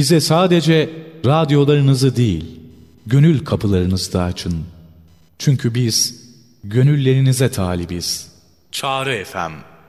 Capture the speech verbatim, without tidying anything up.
Bize sadece radyolarınızı değil, gönül kapılarınızı da açın. Çünkü biz gönüllerinize talibiz. Çağrı F M